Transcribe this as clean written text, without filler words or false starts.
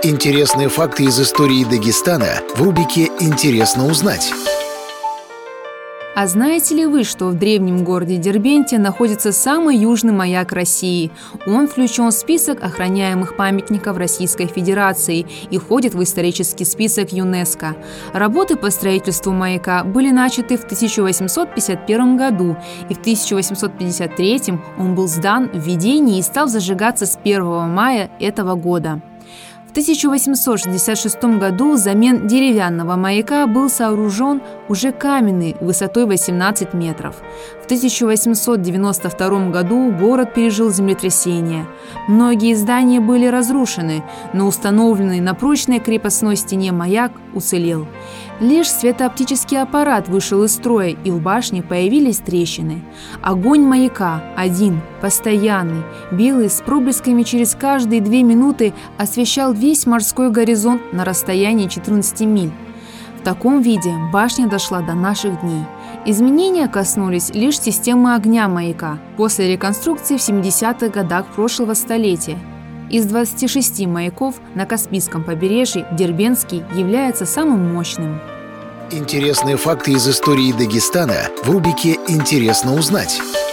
Интересные факты из истории Дагестана в рубрике «Интересно узнать». А знаете ли вы, что в древнем городе Дербенте находится самый южный маяк России? Он включен в список охраняемых памятников Российской Федерации и входит в исторический список ЮНЕСКО. Работы по строительству маяка были начаты в 1851 году, и в 1853 он был сдан в ведение и стал зажигаться с 1 мая этого года. В 1866 году взамен деревянного маяка был сооружен уже каменный высотой 18 метров. В 1892 году город пережил землетрясение. Многие здания были разрушены, но установленный на прочной крепостной стене маяк уцелел. Лишь светооптический аппарат вышел из строя, и в башне появились трещины. Огонь маяка один, постоянный, белый, с проблесками через каждые 2 минуты освещал весь морской горизонт на расстоянии 14 миль. В таком виде башня дошла до наших дней. Изменения коснулись лишь системы огня маяка после реконструкции в 70-х годах прошлого столетия. Из 26 маяков на Каспийском побережье Дербентский является самым мощным. Интересные факты из истории Дагестана в рубрике «Интересно узнать».